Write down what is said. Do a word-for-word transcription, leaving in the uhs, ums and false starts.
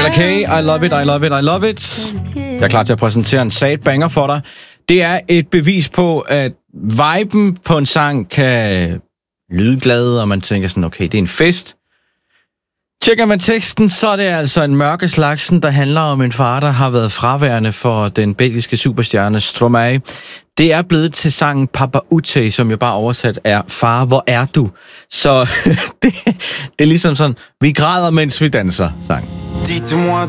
Bella K, I love it, I love it, I love it. Jeg er klar til at præsentere en sad banger for dig. Det er et bevis på, at viben på en sang kan lyde glad, og man tænker sådan, okay, det er en fest. Tjekker man teksten, så er det altså en mørke slagsen, der handler om en far, der har været fraværende for den belgiske superstjerne Stromae. Det er blevet til sangen Papa Ute, som jo bare oversat er Far, hvor er du? Så det, det er ligesom sådan, vi græder, mens vi danser, sang. Dites-moi